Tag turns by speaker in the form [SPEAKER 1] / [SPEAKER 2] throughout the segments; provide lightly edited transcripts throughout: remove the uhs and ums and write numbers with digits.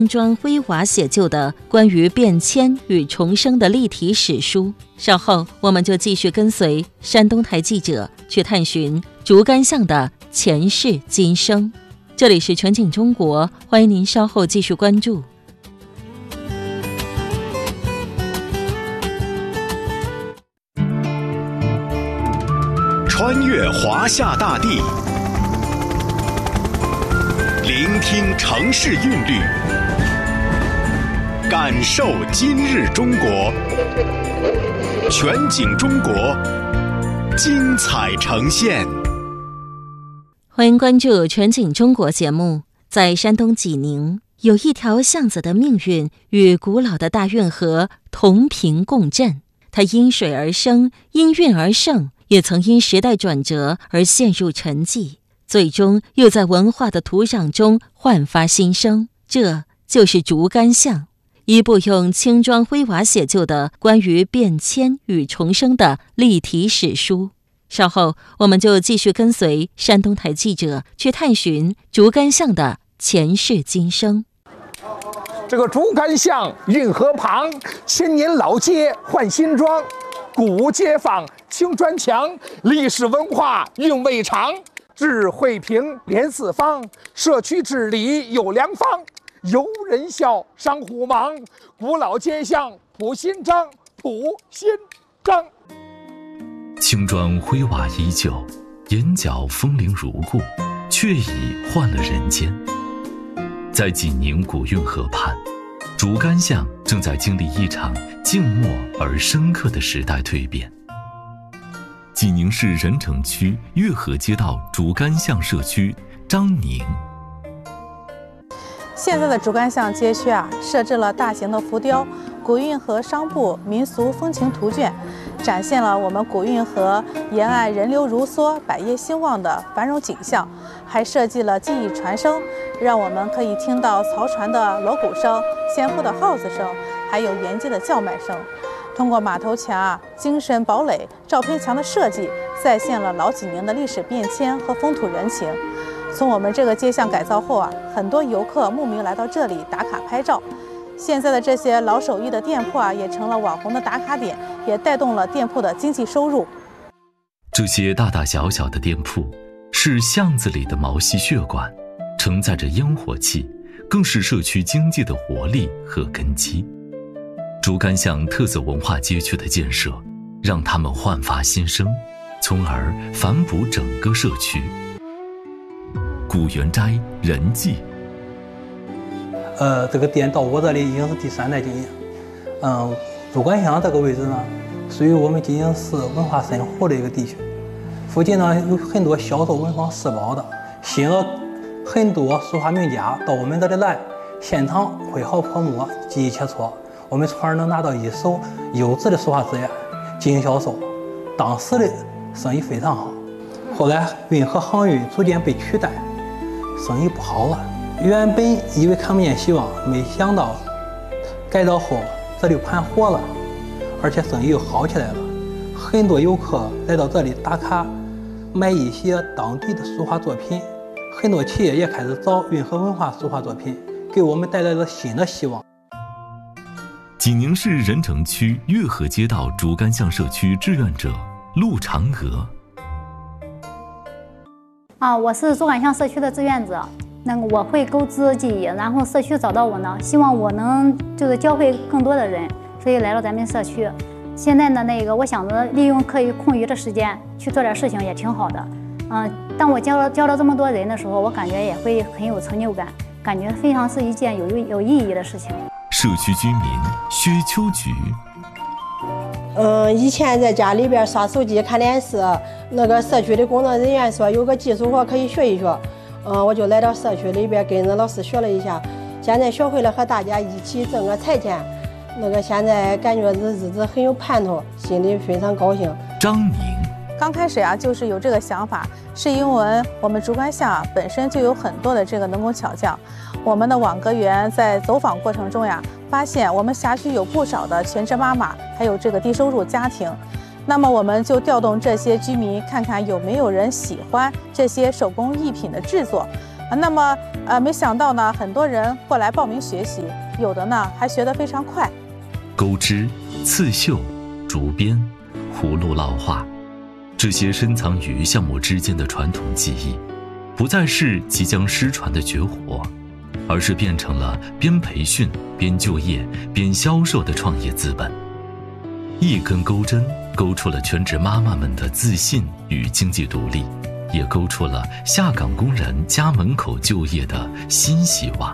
[SPEAKER 1] 庄辉娃写就的关于变迁与重生的立体史书。稍后我们就继续跟随山东台记者去探寻竹竿巷的前世今生。这里是全景中国，欢迎您稍后继续关注。
[SPEAKER 2] 穿越华夏大地，聆听城市韵律，感受今日中国。全景中国，精彩呈现。
[SPEAKER 1] 欢迎关注全景中国节目。在山东济宁，有一条巷子的命运与古老的大运河同频共振，它因水而生，因运而盛，也曾因时代转折而陷入沉寂，最终又在文化的土壤中焕发新生。这就是竹竿巷，一部用青庄辉娃写就的关于变迁与重生的立体史书。稍后我们就继续跟随山东台记者去探寻竹竿巷的前世今生。
[SPEAKER 3] 这个竹竿巷运河旁，千年老街换新装，古屋街坊青砖墙，历史文化韵味长。智慧屏连四方，社区治理有良方。游人笑，商户忙，古老街巷谱新章，谱新章。
[SPEAKER 4] 青砖辉瓦依旧，眼角风铃如故，却已换了人间。在济宁古运河畔，竹竿巷正在经历一场静默而深刻的时代蜕变。济宁市任城区越河街道竹竿巷社区张宁。
[SPEAKER 5] 现在的竹竿巷街区设置了大型的浮雕、古运河商埠民俗风情图卷，展现了我们古运河沿岸人流如梭、百业兴旺的繁荣景象，还设计了技艺传声，让我们可以听到漕船的锣鼓声、先锋的号子声，还有沿街的叫卖声。通过码头墙、精神堡垒、照片墙的设计，再现了老济宁的历史变迁和风土人情。从我们这个街巷改造后很多游客慕名来到这里打卡拍照。现在的这些老手艺的店铺也成了网红的打卡点，也带动了店铺的经济收入。
[SPEAKER 4] 这些大大小小的店铺是巷子里的毛细血管，承载着烟火气，更是社区经济的活力和根基。竹竿巷特色文化街区的建设，让他们焕发新生，从而反哺整个社区。古元斋人记，
[SPEAKER 6] 这个店到我这里已经是第3代经营。竹竿巷这个位置呢，属于我们济宁市文化深湖的一个地区，附近呢有很多销售文房四宝的，吸引了很多书法名家到我们这里来，现场绘好泼墨，技艺切磋，我们从而能拿到一手优质的书法资源进行销售，当时的生意非常好。后来运河航运逐渐被取代，生意不好了。原本以为看不见希望，没想到改造后这里盘活了，而且生意又好起来了。很多游客来到这里打卡，买一些当地的书画作品，很多企业也开始找运河文化书画作品，给我们带来了新的希望。
[SPEAKER 4] 济宁市任城区越河街道竹竿巷社区志愿者陆嫦娥。
[SPEAKER 7] 我是竹竿巷社区的志愿者，我会钩织技艺，然后社区找到我呢，希望我能教会更多的人，所以来到咱们社区。现在呢，我想着利用可以空余的时间去做点事情也挺好的。当我教了这么多人的时候，我感觉也会很有成就感，感觉非常是一件有意义的事情。
[SPEAKER 4] 社区居民薛秋菊。
[SPEAKER 8] 以前在家里边刷手机看电视，社区的工作人员说有个技术活可以学一学，我就来到社区里边跟着老师学了一下，现在学会了和大家一起挣个财钱，现在感觉日子很有盼头，心里非常高兴。
[SPEAKER 4] 张宁
[SPEAKER 5] 刚开始就是有这个想法，是因为我们竹竿巷本身就有很多的能工巧匠，我们的网格员在走访过程中发现我们辖区有不少的全职妈妈，还有低收入家庭。那么我们就调动这些居民，看看有没有人喜欢这些手工艺品的制作。那么没想到呢，很多人过来报名学习，有的呢还学得非常快。
[SPEAKER 4] 钩织、刺绣、竹编、葫芦烙画，这些深藏于项目之间的传统技艺，不再是即将失传的绝活，而是变成了边培训、边就业、边销售的创业资本。一根钩针勾出了全职妈妈们的自信与经济独立，也勾出了下岗工人家门口就业的新希望。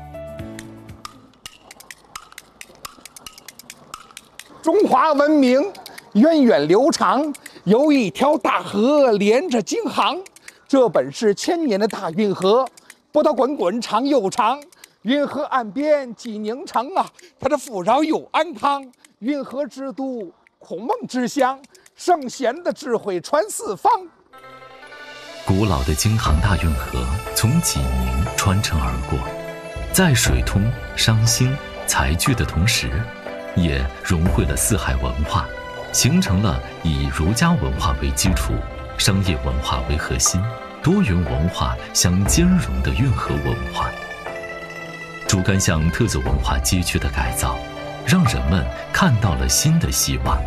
[SPEAKER 3] 中华文明源远流长，有一条大河连着京杭，这本是千年的大运河，波涛滚滚长又长，运河岸边济宁城啊，它的富饶又安康。运河之都，孔孟之乡，圣贤的智慧传四方。
[SPEAKER 4] 古老的京杭大运河从济宁穿城而过，在水通、商兴、财聚的同时，也融汇了四海文化，形成了以儒家文化为基础、商业文化为核心、多元文化相兼容的运河文化。竹竿巷特色文化街区的改造，让人们看到了新的希望。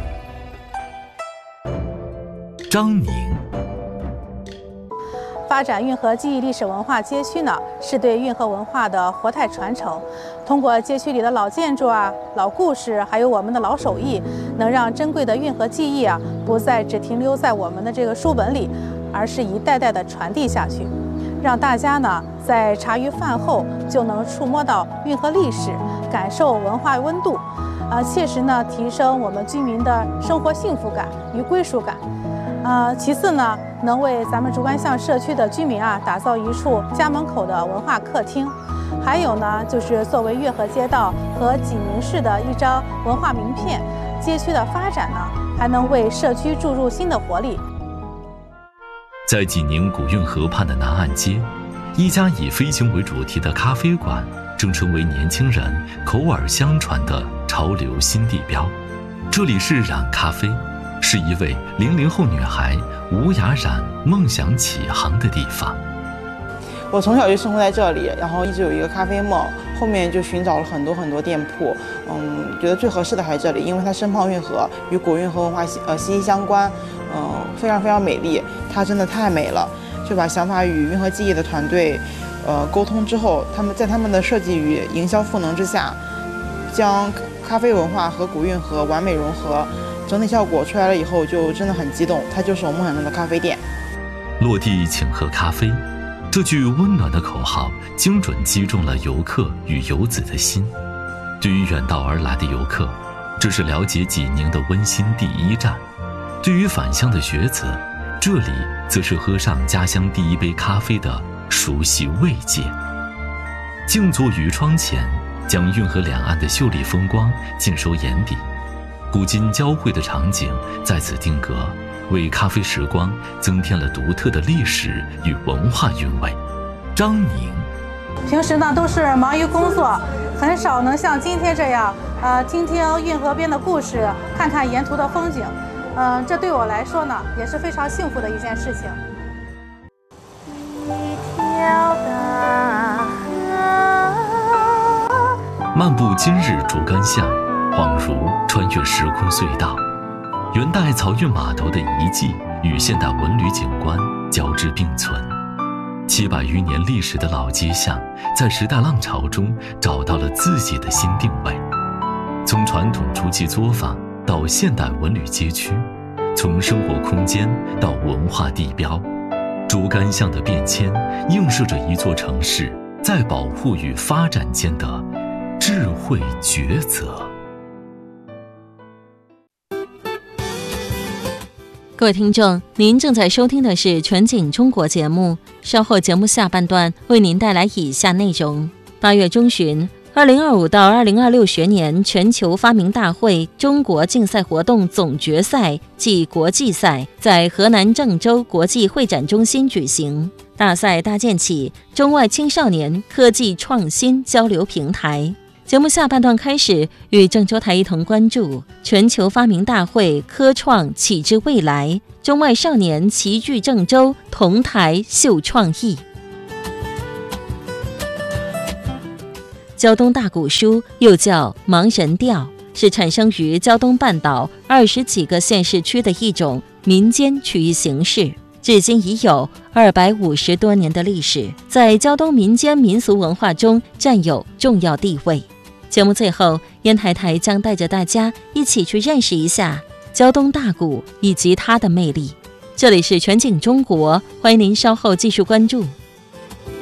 [SPEAKER 4] 张宁
[SPEAKER 5] 发展运河记忆历史文化街区呢，是对运河文化的活态传承。通过街区里的老建筑啊、老故事，还有我们的老手艺，能让珍贵的运河记忆啊，不再只停留在我们的这个书本里，而是一代代的传递下去，让大家呢在茶余饭后就能触摸到运河历史，感受文化温度，切实呢提升我们居民的生活幸福感与归属感。其次呢，能为咱们竹竿巷社区的居民啊打造一处家门口的文化客厅，还有呢就是作为运河街道和济宁市的一张文化名片，街区的发展呢还能为社区注入新的活力。
[SPEAKER 4] 在济宁古运河畔的南岸街，一家以飞行为主题的咖啡馆正成为年轻人口耳相传的潮流新地标。这里是染咖啡，是一位00后女孩吴雅冉梦想起航的地方。
[SPEAKER 9] 我从小就生活在这里，然后一直有一个咖啡梦，后面就寻找了很多店铺，觉得最合适的还是这里，因为它身旁运河，与古运河文化息息相关，非常美丽，它真的太美了。就把想法与运河记忆的团队沟通之后，他们的设计与营销赋能之下，将咖啡文化和古运河完美融合，整体效果出来了以后就真的很激动，它就是我梦想中的咖啡店。
[SPEAKER 4] 落地请喝咖啡，这句温暖的口号精准击中了游客与游子的心。对于远道而来的游客，这是了解济宁的温馨第一站；对于返乡的学子，这里则是喝上家乡第一杯咖啡的熟悉慰藉。静坐于窗前，将运河两岸的秀丽风光尽收眼底，古今交汇的场景在此定格，为咖啡时光增添了独特的历史与文化韵味。张宁
[SPEAKER 5] 平时呢都是忙于工作，很少能像今天这样听听运河边的故事，看看沿途的风景。这对我来说呢也是非常幸福的一件事情。
[SPEAKER 4] 漫步今日竹竿巷，恍如穿越时空隧道。元代漕运码头的遗迹与现代文旅景观交织并存，700余年历史的老街巷，在时代浪潮中找到了自己的新定位。从传统竹器作坊到现代文旅街区，从生活空间到文化地标，竹竿巷的变迁映射着一座城市在保护与发展间的智慧抉择。
[SPEAKER 1] 各位听众，您正在收听的是全景中国节目，稍后节目下半段为您带来以下内容。8月中旬，2025到2026学年全球发明大会中国竞赛活动总决赛暨国际赛在河南郑州国际会展中心举行。大赛搭建起中外青少年科技创新交流平台。节目下半段开始，与郑州台一同关注全球发明大会科创启智未来，中外少年齐聚郑州，同台秀创意。 胶东大鼓书又叫盲人调，是产生于胶东半岛20几个县市区的一种民间曲艺形式，至今已有250多年的历史，在胶东民间民俗文化中占有重要地位。节目最后，烟台台将带着大家一起去认识一下胶东大鼓以及它的魅力。这里是全景中国，欢迎您稍后继续关注。